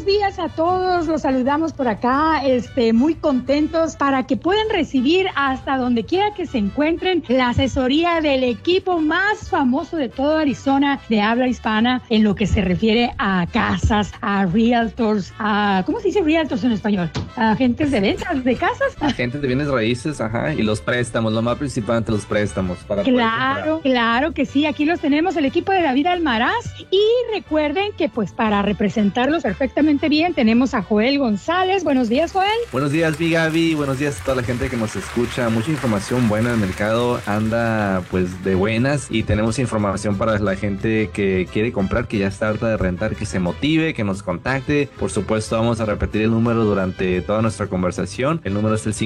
días a todos, los saludamos por acá, muy contentos para que puedan recibir hasta donde quiera que se encuentren la asesoría del equipo más famoso de todo Arizona de habla hispana en lo que se refiere a casas, a realtors, ¿cómo se dice realtors en español? Agentes de ventas de casas. Agentes de bienes raíces, y los préstamos, lo más principal ante los préstamos. Claro que sí, aquí los tenemos, el equipo de David Almaraz, y recuerden que pues para representarlos perfectamente bien tenemos a Joel González. Buenos días, Joel. Buenos días, mi Gaby, buenos días a toda la gente que nos escucha. Mucha información buena, el mercado anda pues de buenas y tenemos información para la gente que quiere comprar, que ya está harta de rentar, que se motive, que nos contacte. Por supuesto, vamos a repetir el número durante toda nuestra conversación. El número es el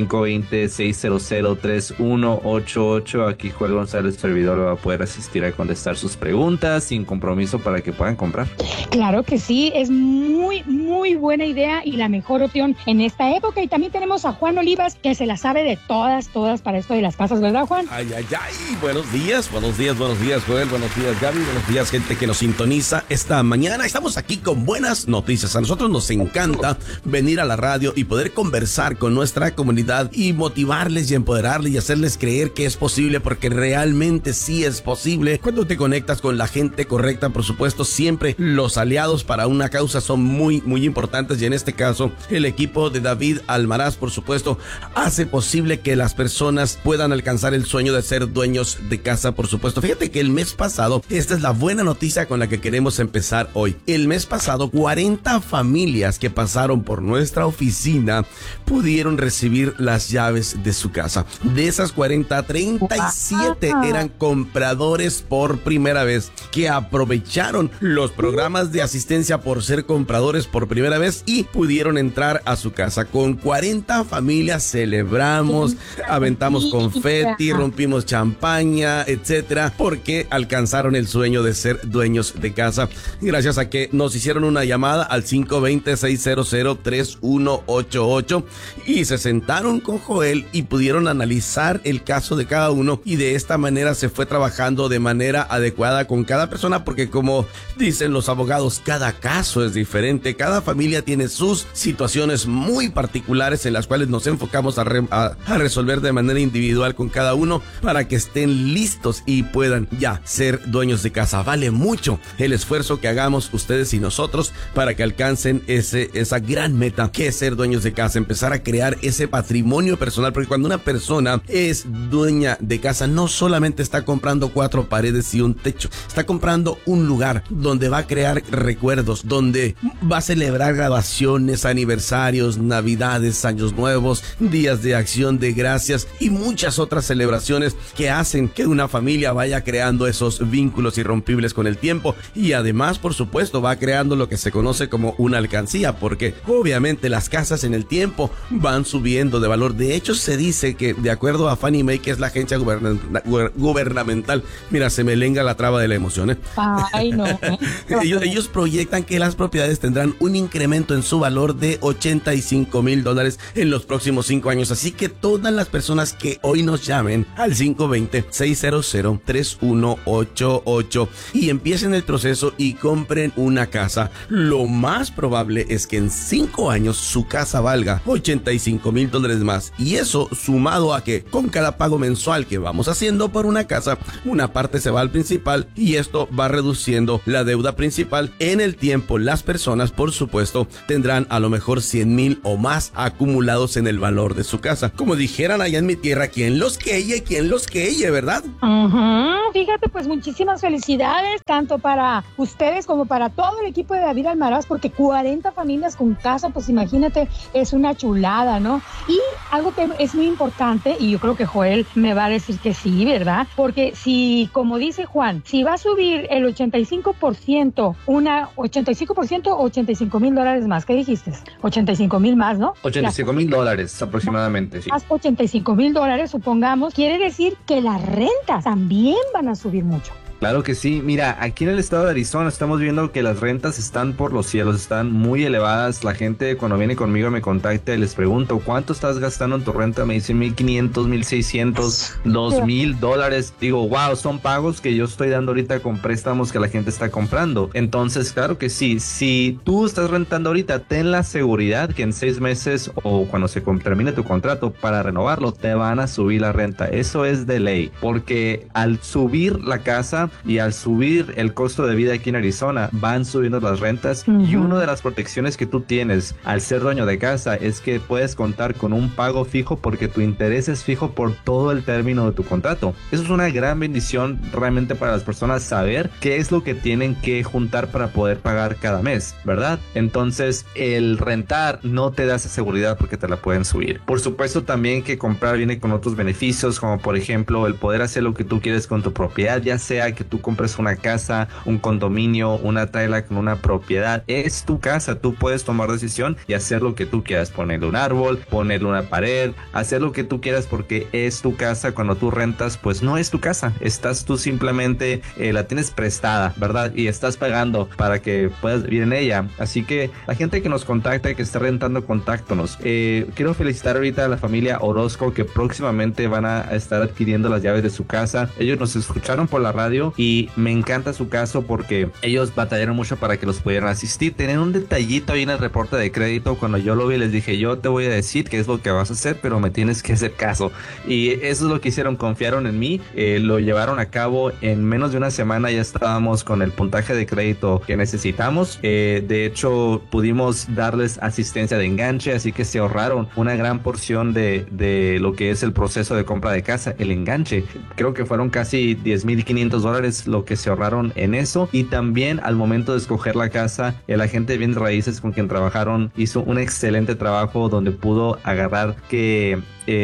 520-600-3188. Aquí Joel González, servidor, va a poder asistir a contestar sus preguntas sin compromiso para que puedan comprar. Claro que sí, es muy buena idea y la mejor opción en esta época. Y también tenemos a Juan Olivas, que se la sabe de todas para esto de las casas, ¿verdad, Juan? Ay, buenos días, Joel, buenos días, buenos días, Gaby, buenos días, gente que nos sintoniza esta mañana. Estamos aquí con buenas noticias. A nosotros nos encanta venir a la radio y poder conversar con nuestra comunidad y motivarles y empoderarles y hacerles creer que es posible, porque realmente sí es posible cuando te conectas con la gente correcta. Por supuesto, siempre los aliados para una causa son muy importantes, y en este caso el equipo de David Almaraz, por supuesto, hace posible que las personas puedan alcanzar el sueño de ser dueños de casa. Por supuesto, fíjate que el mes pasado, esta es la buena noticia con la que queremos empezar hoy. El mes pasado, 40 familias que pasaron por nuestra oficina pudieron recibir las llaves de su casa. De esas 40, 37 eran compradores por primera vez, que aprovecharon los programas de asistencia por ser compradores por primera vez y pudieron entrar a su casa. Con 40 familias celebramos, aventamos confeti, rompimos champaña, etcétera, porque alcanzaron el sueño de ser dueños de casa, gracias a que nos hicieron una llamada al 520-600-3188 y se sentaron con Joel y pudieron analizar el caso de cada uno, y de esta manera se fue trabajando de manera adecuada con cada persona, porque como dicen los abogados, cada caso es diferente, cada familia tiene sus situaciones muy particulares en las cuales nos enfocamos a resolver de manera individual con cada uno para que estén listos y puedan ya ser dueños de casa. Vale mucho el esfuerzo que hagamos ustedes y nosotros para que alcancen esa gran meta que es ser dueños de casa, empezar a crear ese patrimonio personal, porque cuando una persona es dueña de casa no solamente está comprando 4 paredes y un techo, está comprando un lugar donde va a crear recuerdos, donde va a celebrar graduaciones, aniversarios, navidades, años nuevos, días de acción de gracias y muchas otras celebraciones que hacen que una familia vaya creando esos vínculos irrompibles con el tiempo, y además, por supuesto, va creando lo que se conoce como una alcancía, porque obviamente las casas en el tiempo van subiendo de valor. De hecho, se dice que, de acuerdo a Fannie Mae, que es la agencia gubernamental, mira, se me lenga la traba de la emoción, Ay, no. ellos proyectan que las propiedades tendrán un incremento en su valor de $85,000 en los próximos 5 años. Así que todas las personas que hoy nos llamen al 520-600-3188 y empiecen el proceso y compren una casa, lo más probable es que en 5 años su casa valga $85,000 más. Y eso, sumado a que con cada pago mensual que vamos haciendo por una casa, una parte se va al principal, y esto va reduciendo la deuda principal. En el tiempo, las personas, por supuesto, tendrán a lo mejor 100,000 o más acumulados en el valor de su casa. Como dijeran allá en mi tierra, ¿quién los queye, verdad? Fíjate, pues muchísimas felicidades, tanto para ustedes como para todo el equipo de David Almaraz, porque 40 familias con casa, pues imagínate, es una chulada, ¿no? Y algo que es muy importante, y yo creo que Joel me va a decir que sí, ¿verdad? Porque si, como dice Juan, si va a subir el 85%, ¿85% o $85,000 más? ¿Qué dijiste? 85,000 más, ¿no? $85,000 aproximadamente, sí. Más $85,000, supongamos, quiere decir que las rentas también van a subir mucho. Claro que sí. Mira, aquí en el estado de Arizona estamos viendo que las rentas están por los cielos, están muy elevadas. La gente cuando viene conmigo me contacta y les pregunto, ¿cuánto estás gastando en tu renta? Me dicen $1,500, $1,600, $2,000. Digo, wow, son pagos que yo estoy dando ahorita con préstamos que la gente está comprando. Entonces, claro que sí, si tú estás rentando ahorita, ten la seguridad que en 6 meses o cuando se termine tu contrato para renovarlo, te van a subir la renta. Eso es de ley, porque al subir la casa y al subir el costo de vida aquí en Arizona, van subiendo las rentas. Y una de las protecciones que tú tienes al ser dueño de casa es que puedes contar con un pago fijo porque tu interés es fijo por todo el término de tu contrato. Eso es una gran bendición realmente para las personas, saber qué es lo que tienen que juntar para poder pagar cada mes, ¿verdad? Entonces, el rentar no te da esa seguridad porque te la pueden subir. Por supuesto también que comprar viene con otros beneficios, como por ejemplo el poder hacer lo que tú quieres con tu propiedad, ya sea que tú compres una casa, un condominio, una trailer con una propiedad. Es tu casa, tú puedes tomar decisión y hacer lo que tú quieras, ponerle un árbol, ponerle una pared, hacer lo que tú quieras porque es tu casa. Cuando tú rentas, pues no es tu casa, estás tú simplemente, la tienes prestada, ¿verdad? Y estás pagando para que puedas vivir en ella. Así que la gente que nos contacta y que está rentando, contáctanos. Quiero felicitar ahorita a la familia Orozco que próximamente van a estar adquiriendo las llaves de su casa. Ellos nos escucharon por la radio y me encanta su caso porque ellos batallaron mucho para que los pudieran asistir. Tenían un detallito ahí en el reporte de crédito. Cuando yo lo vi les dije, yo te voy a decir qué es lo que vas a hacer, pero me tienes que hacer caso. Y eso es lo que hicieron, confiaron en mí, lo llevaron a cabo. En menos de una semana ya estábamos con el puntaje de crédito que necesitamos. De hecho, pudimos darles asistencia de enganche, así que se ahorraron una gran porción de lo que es el proceso de compra de casa, el enganche. Creo que fueron casi $10,500 lo que se ahorraron en eso. Y también al momento de escoger la casa, el agente de bienes raíces con quien trabajaron hizo un excelente trabajo donde pudo agarrar que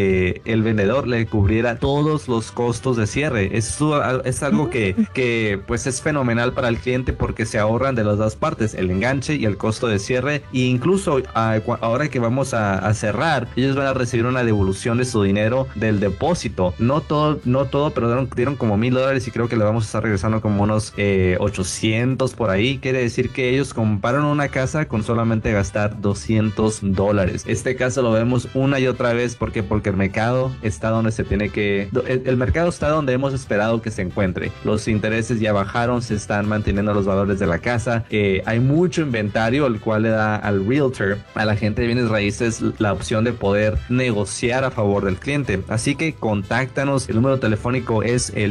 el vendedor le cubriera todos los costos de cierre. Eso es algo que pues es fenomenal para el cliente porque se ahorran de las dos partes, el enganche y el costo de cierre. E incluso ahora que vamos a cerrar, ellos van a recibir una devolución de su dinero del depósito. No todo, pero dieron como $1,000 y creo que le vamos a estar regresando como unos 800 por ahí. Quiere decir que ellos compraron una casa con solamente gastar $200. Este caso lo vemos una y otra vez porque el mercado está donde se tiene que... El mercado está donde hemos esperado que se encuentre. Los intereses ya bajaron, se están manteniendo los valores de la casa. Hay mucho inventario, el cual le da al realtor, a la gente de bienes raíces, la opción de poder negociar a favor del cliente. Así que contáctanos. El número telefónico es el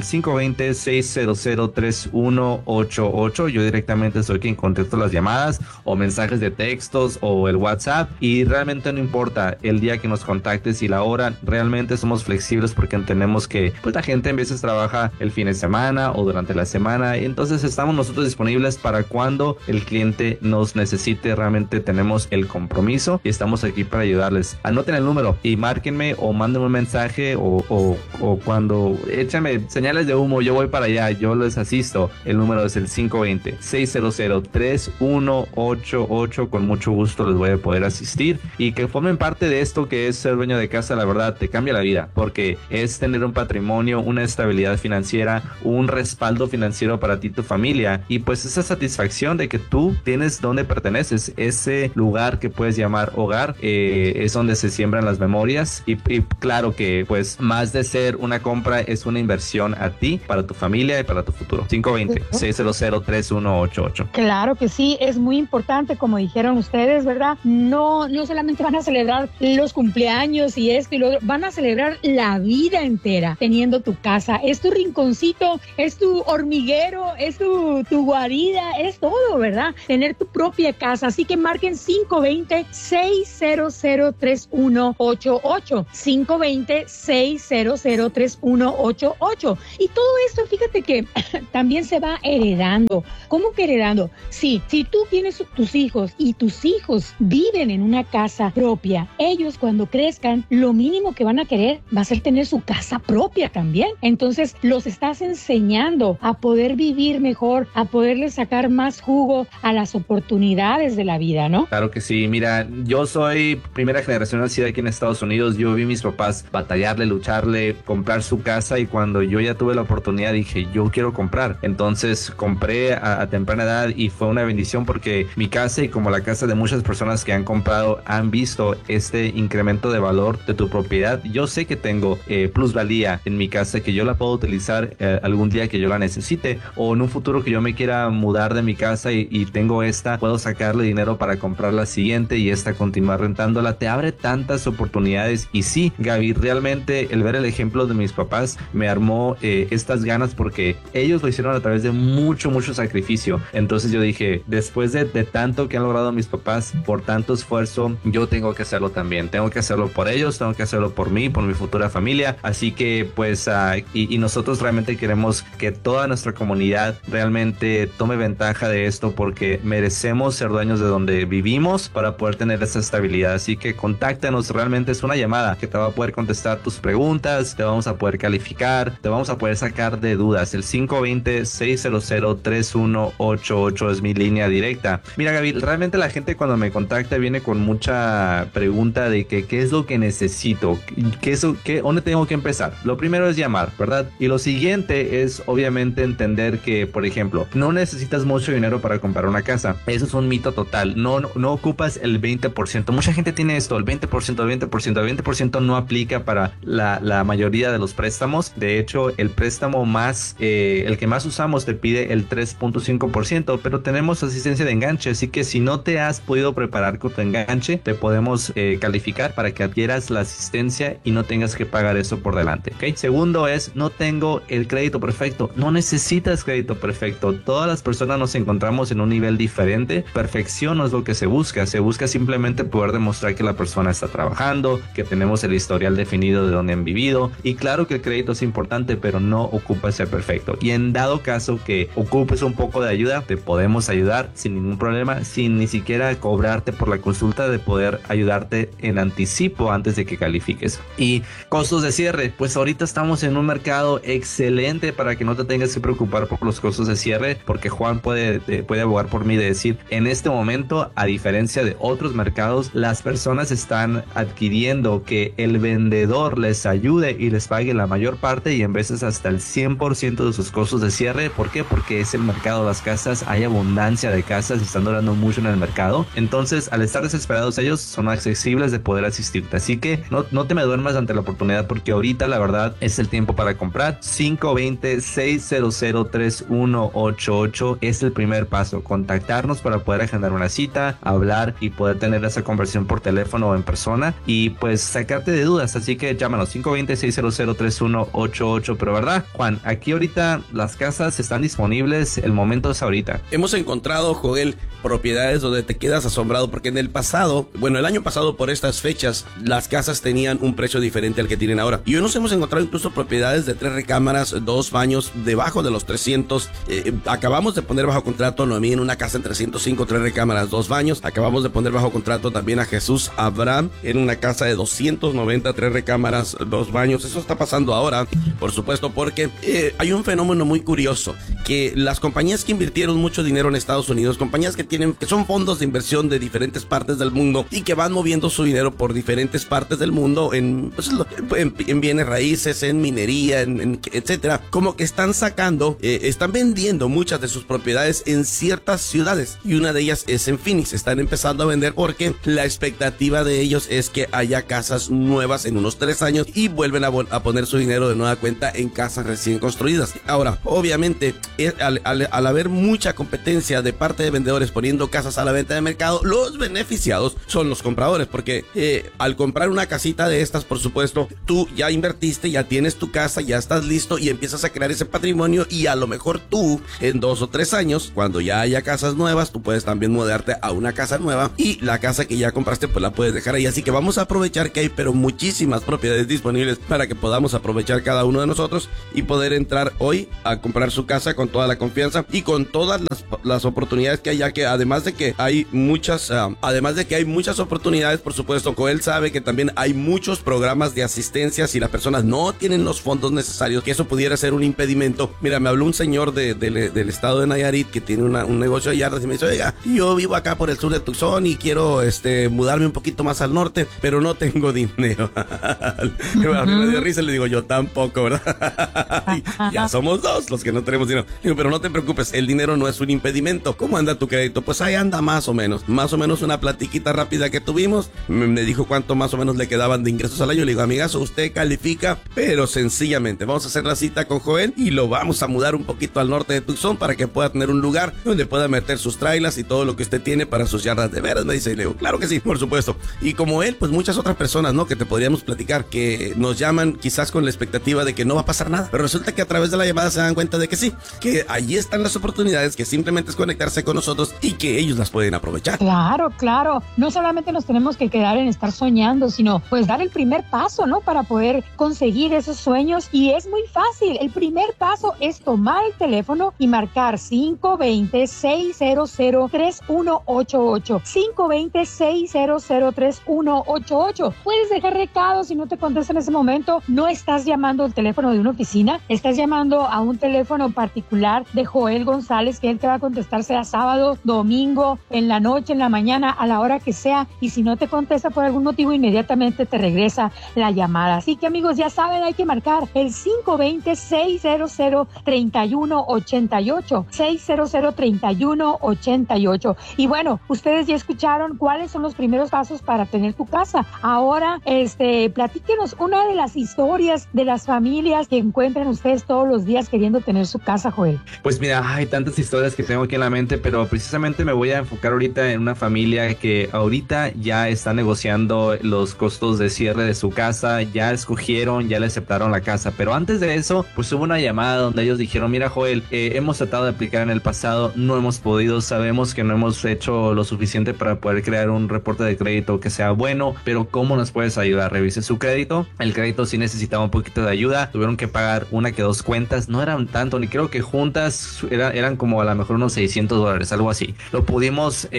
520-600-3188. Yo directamente soy quien contesto las llamadas o mensajes de textos o el WhatsApp. Y realmente no importa el día que nos contactes y la hora, realmente somos flexibles porque entendemos que pues la gente a veces trabaja el fin de semana o durante la semana, entonces estamos nosotros disponibles para cuando el cliente nos necesite. Realmente tenemos el compromiso y estamos aquí para ayudarles. Anoten el número y márquenme o mándenme un mensaje o cuando échame señales de humo, yo voy para allá, yo les asisto. El número es el 520-600-3188. Con mucho gusto les voy a poder asistir y que formen parte de esto que es ser dueño de casa. La verdad te cambia la vida porque es tener un patrimonio, una estabilidad financiera, un respaldo financiero para ti y tu familia, y pues esa satisfacción de que tú tienes donde perteneces, ese lugar que puedes llamar hogar, es donde se siembran las memorias y claro que pues más de ser una compra es una inversión a ti, para tu familia y para tu futuro. 520-600-3188. Claro que sí, es muy importante, como dijeron ustedes, ¿verdad? No solamente van a celebrar los cumpleaños y esto y lo otro, van a celebrar la vida entera teniendo tu casa. Es tu rinconcito, es tu hormiguero, es tu guarida, es todo, ¿verdad? Tener tu propia casa. Así que marquen 520-600-3188. 520-600-3188. Y todo esto, fíjate que también se va heredando. ¿Cómo que heredando? Sí, si tú tienes tus hijos y tus hijos viven en una casa propia, ellos cuando crezcan, lo mínimo que van a querer va a ser tener su casa propia también. Entonces los estás enseñando a poder vivir mejor, a poderles sacar más jugo a las oportunidades de la vida, ¿no? Claro que sí. Mira, yo soy primera generación nacida aquí en Estados Unidos. Yo vi a mis papás batallarle, lucharle, comprar su casa, y cuando yo ya tuve la oportunidad dije, yo quiero comprar. Entonces compré a temprana edad y fue una bendición porque mi casa y como la casa de muchas personas que han comprado han visto este incremento de valor de tu propiedad. Yo sé que tengo plusvalía en mi casa que yo la puedo utilizar algún día que yo la necesite, o en un futuro que yo me quiera mudar de mi casa y tengo esta, puedo sacarle dinero para comprar la siguiente y esta continuar rentándola. Te abre tantas oportunidades. Y sí, Gaby, realmente el ver el ejemplo de mis papás me armó estas ganas porque ellos lo hicieron a través de mucho sacrificio. Entonces yo dije, después de tanto que han logrado mis papás, por tanto esfuerzo, yo tengo que hacerlo también. Tengo que hacerlo por ellos, tengo que hacerlo por mí, por mi futura familia. Así que pues y nosotros realmente queremos que toda nuestra comunidad realmente tome ventaja de esto porque merecemos ser dueños de donde vivimos para poder tener esa estabilidad. Así que contáctanos, realmente es una llamada que te va a poder contestar tus preguntas, te vamos a poder calificar, te vamos a poder sacar de dudas. El 520-600-3188 es mi línea directa. Mira, Gaby, realmente la gente cuando me contacta viene con mucha pregunta de que qué es lo que necesito, dónde tengo que empezar. Lo primero es llamar, ¿verdad? Y lo siguiente es obviamente entender que, por ejemplo, no necesitas mucho dinero para comprar una casa. Eso es un mito total. No ocupas el 20%. Mucha gente tiene esto, el 20% no aplica para la mayoría de los préstamos. De hecho, el préstamo el que más usamos te pide el 3.5%, pero tenemos asistencia de enganche, así que si no te has podido preparar con tu enganche, te podemos calificar para que adquieras la asistencia y no tengas que pagar eso por delante, ¿ok? Segundo es, no tengo el crédito perfecto. No necesitas crédito perfecto. Todas las personas nos encontramos en un nivel diferente. Perfección no es lo que se busca simplemente poder demostrar que la persona está trabajando, que tenemos el historial definido de dónde han vivido, y claro que el crédito es importante, pero no ocupa ser perfecto. Y en dado caso que ocupes un poco de ayuda, te podemos ayudar sin ningún problema, sin ni siquiera cobrarte por la consulta, de poder ayudarte en anticipo antes de que califiques. Y costos de cierre, pues ahorita estamos en un mercado excelente para que no te tengas que preocupar por los costos de cierre, porque Juan puede abogar por mí de decir, en este momento, a diferencia de otros mercados, las personas están adquiriendo que el vendedor les ayude y les pague la mayor parte y en veces hasta el 100% de sus costos de cierre. ¿Por qué? Porque es el mercado de las casas, hay abundancia de casas y están durando mucho en el mercado. Entonces, al estar desesperados, ellos son accesibles de poder asistirte. Así que no te me duermas ante la oportunidad, porque ahorita la verdad es el tiempo para comprar. 520-600-3188 es el primer paso. Contactarnos para poder agendar una cita, hablar y poder tener esa conversión por teléfono o en persona y pues sacarte de dudas. Así que llámanos 520-600-3188. Pero verdad, Juan, aquí ahorita las casas están disponibles, el momento es ahorita. Hemos encontrado, Joel, propiedades donde te quedas asombrado porque en el pasado, el año pasado por estas fechas, las casas tenían un precio diferente al que tienen ahora. Y hoy nos hemos encontrado incluso propiedades de 3 recámaras, 2 baños, debajo de los 300. Acabamos de poner bajo contrato a Noemí en una casa en 305, 3 recámaras, 2 baños. Acabamos de poner bajo contrato también a Jesús Abraham en una casa de 290, 3 recámaras, 2 baños. Eso está pasando ahora, por supuesto, porque hay un fenómeno muy curioso, que las compañías que invirtieron mucho dinero en Estados Unidos, compañías que son fondos de inversión de diferentes partes del mundo y que van moviendo su dinero por diferentes partes del mundo en bienes raíces, en minería, etcétera, como que están vendiendo muchas de sus propiedades en ciertas ciudades, y una de ellas es en Phoenix. Están empezando a vender porque la expectativa de ellos es que haya casas nuevas en unos 3 años y vuelven a poner su dinero de nueva cuenta en casas recién construidas. Ahora, obviamente, al haber mucha competencia de parte de vendedores poniendo casas a la venta de mercado, los beneficiados son los compradores, porque al comprar una casita de estas, por supuesto, tú ya invertiste, ya tienes tu casa, ya estás listo y empiezas a crear ese patrimonio, y a lo mejor tú en 2 o 3 años, cuando ya haya casas nuevas, tú puedes también mudarte a una casa nueva y la casa que ya compraste pues la puedes dejar ahí. Así que vamos a aprovechar que hay muchísimas propiedades disponibles para que podamos aprovechar cada uno de nosotros y poder entrar hoy a comprar su casa con toda la confianza y con todas las oportunidades que hay, ya que además de que hay muchas oportunidades, por supuesto, Joel sabe que también hay muchos programas de asistencia si las personas no tienen los fondos necesarios, que eso pudiera ser un impedimento. Mira, me habló un señor del estado de Nayarit que tiene un negocio de yardas y me dice, oiga, yo vivo acá por el sur de Tucson y quiero mudarme un poquito más al norte, pero no tengo dinero. A mí me dio risa, le digo, yo tampoco, ¿verdad? y Ya somos dos los que no tenemos dinero. Digo, pero no te preocupes, el dinero no es un impedimento. ¿Cómo anda tu crédito? Pues ahí anda más o menos una platiquita rápida que tuvimos. Me dijo cuánto más o menos le quedaban de ingresos al año. Le digo, amigazo, usted califica, pero sencillamente vamos a hacer la cita con Joel y lo vamos a mudar un poquito al norte de Tucson para que pueda tener un lugar donde pueda meter sus trailers y todo lo que usted tiene para sus yardas de veras. Me dice, y le digo, claro que sí, por supuesto. Y como él, pues muchas otras personas, ¿no? Que te podríamos platicar, que nos llaman quizás con la expectativa de que no va a pasar nada, pero resulta que a través de la llamada se dan cuenta de que sí, que allí están las oportunidades, que simplemente es conectarse con nosotros y que ellos las pueden aprovechar. Claro, claro. No solamente nos tenemos que quedar en estar soñando, sino pues dar el primer paso, ¿no? Para poder conseguir esos sueños. Y es muy fácil. El primer paso es tomar el teléfono y marcar 520-600-3188. 520-600-3188. Puedes dejar recados si no te contesta en ese momento. No estás llamando al teléfono de una oficina, estás llamando a un teléfono particular de Joel González, que él te va a contestar, sea sábado, domingo, en la noche, en la mañana, a la hora que sea. Y si no te contesta por algún motivo, inmediatamente te regresa la llamada. Así que, amigos, ya saben, hay que marcar el 520-600-3188. 600-3188. Y bueno, ustedes ya escucharon cuáles son los primeros pasos para tener tu casa. Ahora, platíquenos una de las historias de las familias que encuentran ustedes todos los días queriendo tener su casa, Joel. Pues mira, hay tantas historias que tengo aquí en la mente, pero precisamente me voy a enfocar ahorita en una familia que ahorita ya está negociando los costos de cierre de su casa, ya escogieron, ya le aceptaron la casa, pero antes de eso, pues hubo una llamada donde ellos dijeron, mira Joel, hemos tratado de aplicar en el pasado, no hemos podido, sabemos que no hemos hecho lo suficiente para poder crear un reporte de crédito que sea bueno, pero ¿cómo nos puedes ayudar? Revise su crédito, el crédito sí necesitaba un poquito de ayuda, tuvieron que pagar una que dos cuentas, no eran tanto, ni creo que juntas eran como a lo mejor unos $600, algo así. Lo pudimos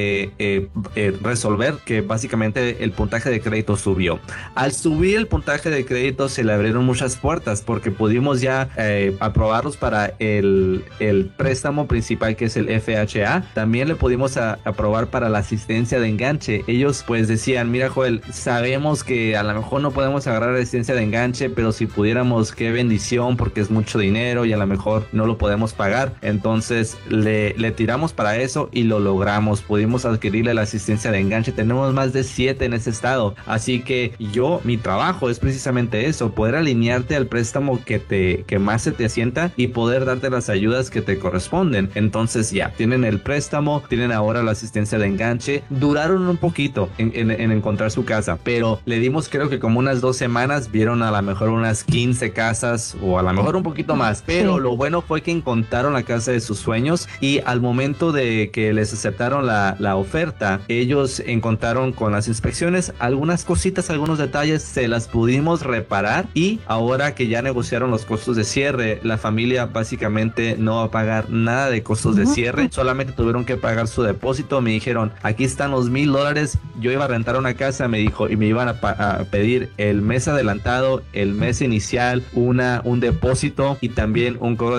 resolver, que básicamente el puntaje de crédito subió. Al subir el puntaje de crédito se le abrieron muchas puertas porque pudimos ya aprobarlos para el préstamo principal, que es el FHA. También le pudimos aprobar para la asistencia de enganche. Ellos pues decían, mira Joel, sabemos que a lo mejor no podemos agarrar asistencia de enganche, pero si pudiéramos, qué bendición, porque es mucho dinero y a lo mejor no lo podemos pagar. Entonces le tiramos para eso y lo logramos. Pudimos adquirirle la asistencia de enganche. Tenemos más de 7 en ese estado. Así que mi trabajo es precisamente eso, poder alinearte al préstamo que más se te asienta y poder darte las ayudas que te corresponden. Entonces ya tienen el préstamo, tienen ahora la asistencia de enganche. Duraron un poquito en encontrar su casa, pero le dimos creo que como unas 2 semanas, vieron a lo mejor unas 15 casas o a lo mejor un poquito más, pero lo bueno fue que encontraron la casa de sus sueños y al momento de que les aceptaron la oferta, ellos encontraron con las inspecciones algunas cositas, algunos detalles, se las pudimos reparar y ahora que ya negociaron los costos de cierre, la familia básicamente no va a pagar nada de costos de cierre, solamente tuvieron que pagar su depósito. Me dijeron, aquí están los $1,000, yo iba a rentar una casa, me dijo, y me iban a pedir el mes adelantado, el mes inicial, un depósito y también un cobro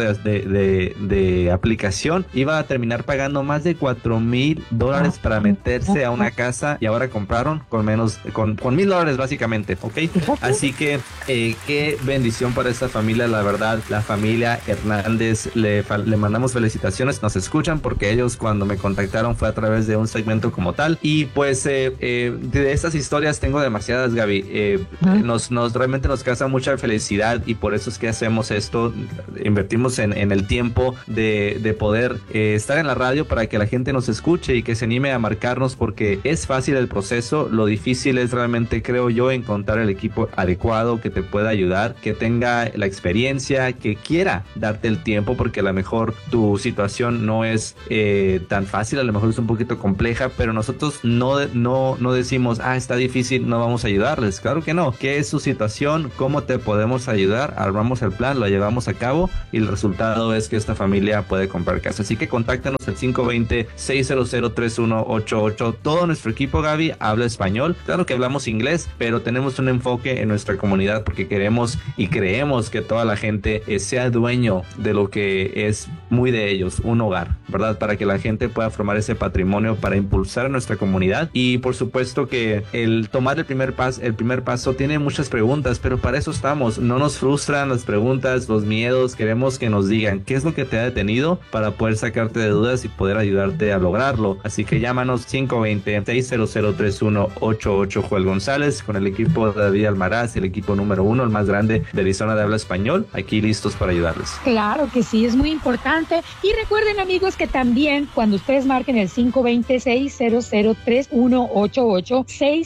de aplicación. Iba a terminar pagando más de $4,000 para meterse a una casa y ahora compraron con $1,000 básicamente, ¿ok? Así que qué bendición para esta familia, la verdad. La familia Hernández, le mandamos felicitaciones, nos escuchan porque ellos cuando me contactaron fue a través de un segmento como tal y pues de estas historias tengo demasiadas, Gaby. Realmente nos causa mucha felicidad y por eso es que hacemos esto, invertimos en el tiempo de poder estar en la radio para que la gente nos escuche y que se anime a marcarnos, porque es fácil el proceso, lo difícil es realmente, creo yo, encontrar el equipo adecuado que te pueda ayudar, que tenga la experiencia, que quiera darte el tiempo, porque a lo mejor tu situación no es tan fácil, a lo mejor es un poquito compleja, pero nosotros no decimos, está difícil, no vamos a ayudarles. Claro que no. ¿Qué es su situación? ¿Cómo te podemos ayudar? Armamos el plan, lo llevamos a cabo y el resultado es que esta familia puede comprar casa. Así que contáctanos al 520-600-3188. Todo nuestro equipo, Gaby, habla español. Claro que hablamos inglés, pero tenemos un enfoque en nuestra comunidad porque queremos y creemos que toda la gente sea dueño de lo que es muy de ellos, un hogar, ¿verdad? Para que la gente pueda formar ese patrimonio para impulsar a nuestra comunidad. Y por supuesto que el tomar el primer paso tiene muchas preguntas, pero para eso estamos. No nos frustran las preguntas, dudas, los miedos. Queremos que nos digan qué es lo que te ha detenido para poder sacarte de dudas y poder ayudarte a lograrlo. Así que llámanos 520-600-3188, Joel González, con el equipo de David Almaraz, el equipo número 1, el más grande de Arizona de habla español, aquí listos para ayudarles. Claro que sí, es muy importante. Y recuerden, amigos, que también cuando ustedes marquen el 520-600-3188,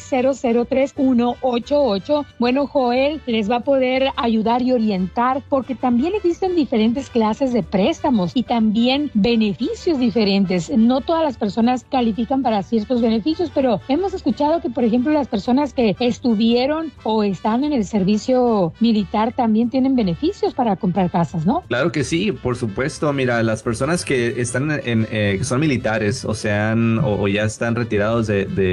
600-3188, bueno, Joel les va a poder ayudar y orientar, porque también existen diferentes clases de préstamos y también beneficios diferentes. No todas las personas califican para ciertos beneficios, pero hemos escuchado que, por ejemplo, las personas que estuvieron o están en el servicio militar también tienen beneficios para comprar casas, ¿no? Claro que sí, por supuesto. Mira, las personas que están que son militares o ya están retirados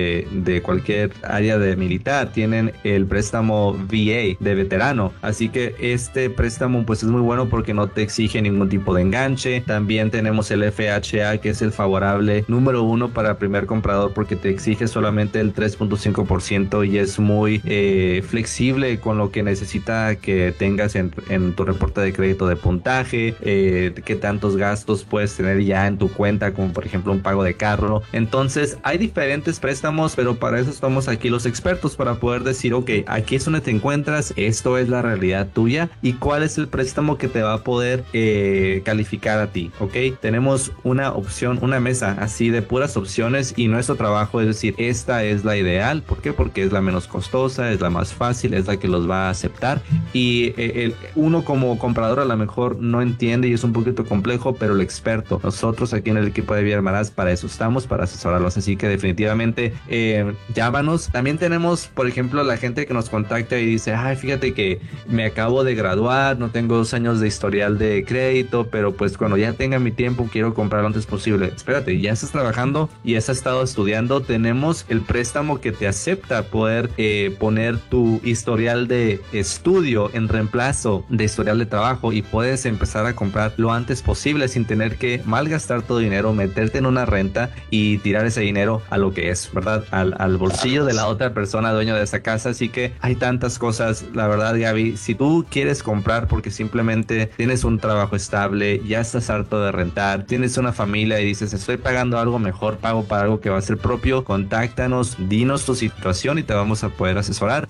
de cualquier área de militar tienen el préstamo VA de veterano. Así que este préstamo pues es muy bueno porque no te exige ningún tipo de enganche. También tenemos el FHA, que es el favorable número 1 para primer comprador, porque te exige solamente el 3.5% y es muy flexible con lo que necesita que tengas en tu reporte de crédito de puntaje, qué tantos gastos puedes tener ya en tu cuenta, como por ejemplo un pago de carro. Entonces hay diferentes préstamos, pero para eso estamos aquí los expertos, para poder decir, ok, aquí es donde te encuentras, esto es la realidad tuya y cuál es el préstamo que te va a poder calificar a ti, ok. Tenemos una opción, una mesa así de puras opciones, y nuestro trabajo es decir, esta es la ideal. ¿Por qué? Porque es la menos costosa, es la más fácil, es la que los va a aceptar, y uno como comprador a lo mejor no entiende y es un poquito complejo, pero el experto, nosotros aquí en el equipo de David Almaraz, para eso estamos, para asesorarlos. Así que definitivamente llámanos. También tenemos, por ejemplo, la gente que nos contacta y dice, ay, fíjate que me acabo de graduar, no tengo 2 años de historial de crédito, pero pues cuando ya tenga mi tiempo quiero comprar lo antes posible. Espérate, ya estás trabajando y has estado estudiando, tenemos el préstamo que te acepta poder poner tu historial de estudio en reemplazo de historial de trabajo, y puedes empezar a comprar lo antes posible sin tener que malgastar tu dinero, meterte en una renta y tirar ese dinero a lo que es, ¿verdad? Al bolsillo de la otra persona dueño de esa casa. Así que hay tantas cosas, la verdad, Gaby. Si tú quieres comprar porque simplemente tienes un trabajo estable, ya estás harto de rentar, tienes una familia y dices, estoy pagando algo mejor, pago para algo que va a ser propio, contáctanos, dinos tu situación y te vamos a poder asesorar.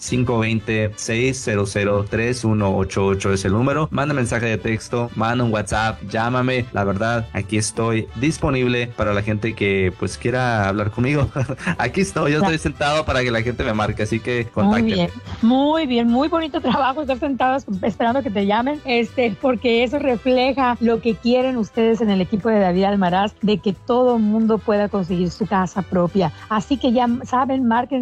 520-600-3188 es el número. Manda mensaje de texto, manda un WhatsApp, llámame. La verdad, aquí estoy disponible para la gente que pues quiera hablar conmigo. Aquí estoy, yo estoy sentado para que la gente me marque, así que contáctenme. Muy bien, muy bonito trabajo estar sentados esperando que te llamen, porque eso refleja lo que quieren ustedes en el equipo de David Almaraz, de que todo mundo pueda conseguir su casa propia. Así que ya saben, marquen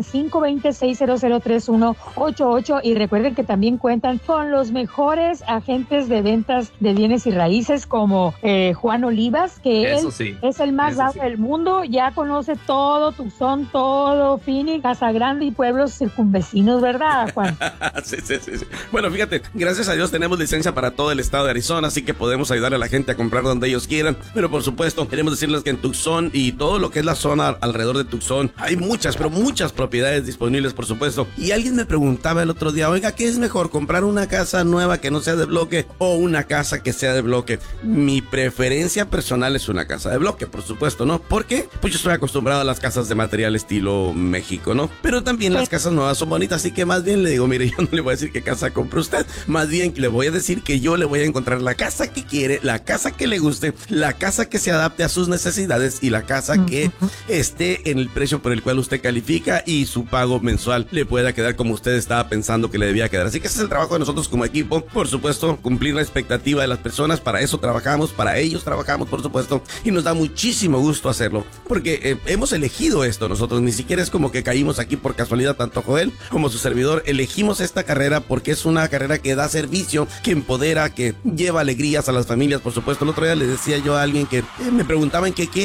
520-600-3188 y recuerden que también cuentan con los mejores agentes de ventas de bienes y raíces, como Juan Olivas, que él es el más dado del mundo, ya conoce todo Tucson, todo Phoenix, Casa Grande y pueblos circunvecinos, ¿verdad, Juan? Sí. Bueno, fíjate, gracias a Dios tenemos licencia para todo el estado de Arizona, así que podemos ayudar a la gente a comprar donde ellos quieran. Pero por supuesto, queremos decirles que en Tucson y todo lo que es la zona alrededor de Tucson hay muchas, pero muchas propiedades disponibles, por supuesto. Y alguien me preguntaba el otro día, oiga, ¿qué es mejor, comprar una casa nueva que no sea de bloque o una casa que sea de bloque? Mi preferencia personal es una casa de bloque, por supuesto, ¿no? ¿Por qué? Pues yo estoy acostumbrado a las casas de material estilo México, ¿no? Pero también las casas nuevas son bonitas, así que más bien le digo, mire, yo no le voy a decir qué casa compre usted, más bien le voy a decir que yo le voy a encontrar la casa que quiere, la casa que le guste, la casa que se adapte a sus necesidades y la casa que esté en el precio por el cual usted califica y su pago mensual le pueda quedar como usted estaba pensando que le debía quedar. Así que ese es el trabajo de nosotros como equipo, por supuesto, cumplir la expectativa de las personas. Para eso trabajamos, para ellos trabajamos, por supuesto, y nos da muchísimo gusto hacerlo, porque hemos elegido esto nosotros, ni siquiera es como que caímos aquí por casualidad. Tanto Joel como su servidor elegimos esta carrera porque es una carrera que da servicio, que empodera, que lleva alegrías a las familias, por supuesto. El otro día le decía yo a alguien que me preguntaba en qué